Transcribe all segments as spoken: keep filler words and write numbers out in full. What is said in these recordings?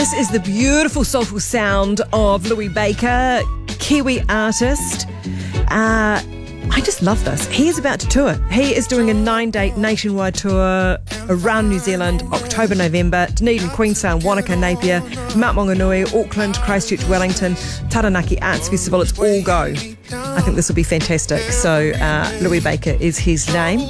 This is the beautiful, soulful sound of Louis Baker, Kiwi artist. Uh, I just love this. He is about to tour. He is doing a nine-day nationwide tour around New Zealand, October, November, Dunedin, Queenstown, Wanaka, Napier, Mount Maunganui, Auckland, Christchurch, Wellington, Taranaki Arts Festival. It's all go. I think this will be fantastic. So uh, Louis Baker is his name.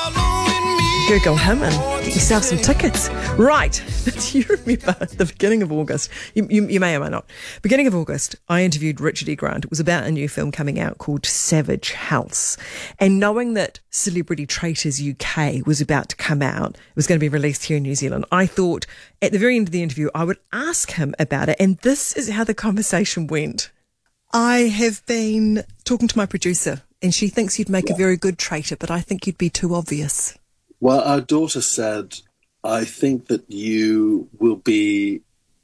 Google him and get yourself some tickets. Right. Do you remember the beginning of August? You, you, you may or may not. Beginning of August, I interviewed Richard E. Grant. It was about a new film coming out called Savage House. And knowing that Celebrity Traitors U K was about to come out, it was going to be released here in New Zealand, I thought at the very end of the interview, I would ask him about it. And this is how the conversation went. I have been talking to my producer, and she thinks you'd make a very good traitor, but I think you'd be too obvious. Well, our daughter said, I think that you will be,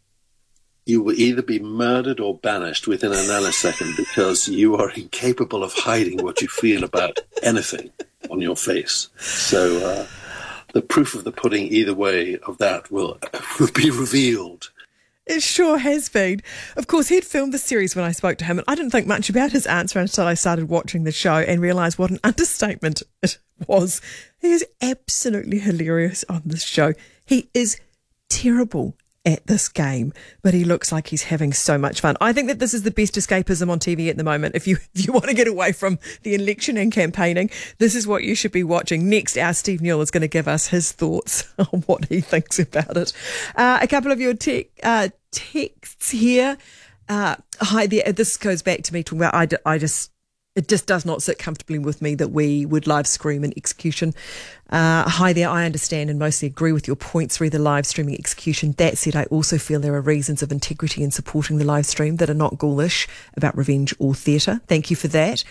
you will either be murdered or banished within a nanosecond because you are incapable of hiding what you feel about anything on your face. So uh, the proof of the pudding either way of that will, will be revealed. It sure has been. Of course, he'd filmed the series when I spoke to him, and I didn't think much about his answer until I started watching the show and realised what an understatement it was. He is absolutely hilarious on this show. He is terrible at this game, but he looks like he's having so much fun. I think that this is the best escapism on T V at the moment. If you if you want to get away from the election and campaigning, this is what you should be watching. Next, our Steve Newell is going to give us his thoughts on what he thinks about it. Uh, a couple of your tech, uh, texts here. Uh, hi there. This goes back to me talking about, I, d- I just, it just does not sit comfortably with me that we would live stream an execution. Uh, hi there, I understand and mostly agree with your points re the live streaming execution. That said, I also feel there are reasons of integrity in supporting the live stream that are not ghoulish about revenge or theatre. Thank you for that.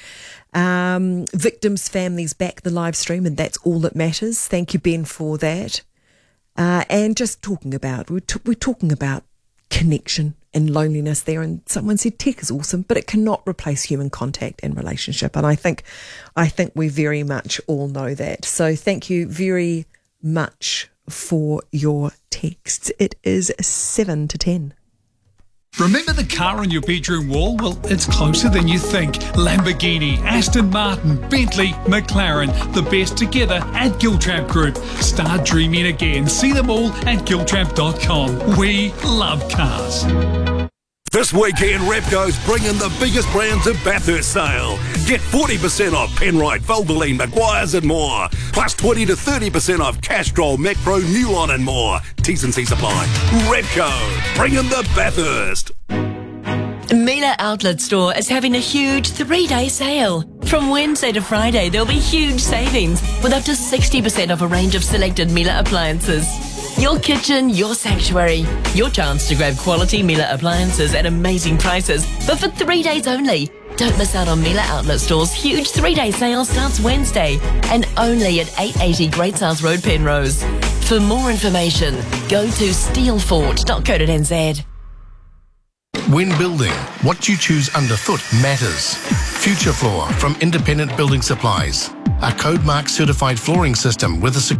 Um, victims' families back the live stream, and that's all that matters. Thank you, Ben, for that. Uh, and just talking about, we're, t- we're talking about connection and loneliness there, and someone said tech is awesome, but it cannot replace human contact and relationship, and I think I think we very much all know that. So thank you very much for your texts. It is seven to ten. Remember the car on your bedroom wall? Well, it's closer than you think. Lamborghini, Aston Martin, Bentley, McLaren, the best together at Giltrap Group. Start dreaming again. See them all at giltrap dot com. We love cars. This weekend, Repco's bringing the biggest brands at Bathurst sale. Get forty percent off Penrite, Valvoline, Maguire's and more. Plus twenty to thirty percent off Castrol, Macpro, Newlon and more. T's and C's apply. Repco, bringing the Bathurst. Miele Outlet Store is having a huge three-day sale. From Wednesday to Friday, there'll be huge savings with up to sixty percent off a range of selected Miele appliances. Your kitchen, your sanctuary. Your chance to grab quality Miele appliances at amazing prices, but for three days only. Don't miss out on Miele Outlet Store's huge three-day sale starts Wednesday and only at eight eighty Great South Road, Penrose. For more information, go to steelfort dot co dot n z. When building, what you choose underfoot matters. Future Floor from Independent Building Supplies. A code mark certified flooring system with a